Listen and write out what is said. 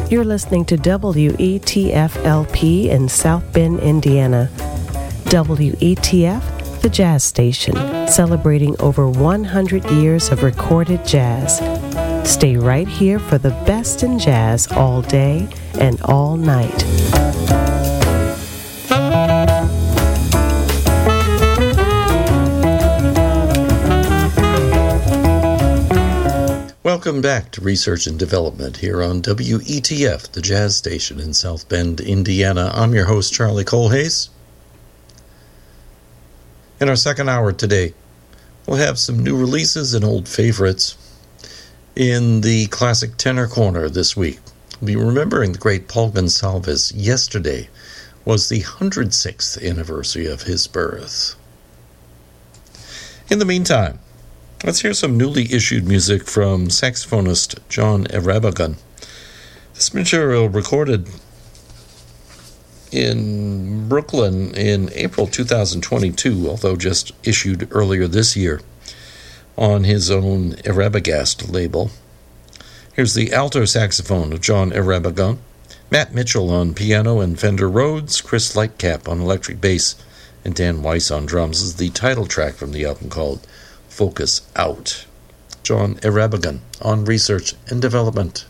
You're listening to WETF-LP in South Bend, Indiana. WETF, the jazz station, celebrating over 100 years of recorded jazz. Stay right here for the best in jazz all day and all night. Welcome back to Research and Development here on WETF, the jazz station in South Bend, Indiana. I'm your host, Charlie Colhase. In our second hour today, we'll have some new releases and old favorites. In the Classic Tenor Corner this week, we'll be remembering the great Paul Gonsalves. Yesterday was the 106th anniversary of his birth. In the meantime, let's hear some newly issued music from saxophonist John Irabagon. This material recorded in Brooklyn in April 2022, although just issued earlier this year on his own Irabagast label. Here's the alto saxophone of John Irabagon, Matt Mitchell on piano and Fender Rhodes, Chris Lightcap on electric bass, and Dan Weiss on drums. This is the title track from the album called Focus Out. John Irabagon on Research and Development.